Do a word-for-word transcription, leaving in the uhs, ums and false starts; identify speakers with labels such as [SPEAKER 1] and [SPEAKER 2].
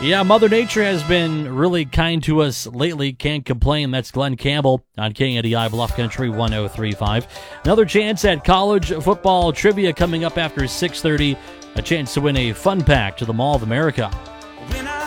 [SPEAKER 1] Yeah, Mother Nature has been really kind to us lately. Can't complain. That's Glenn Campbell on K N D I Bluff Country one oh three point five. Another chance at college football trivia coming up after six thirty. A chance to win a fun pack to the Mall of America.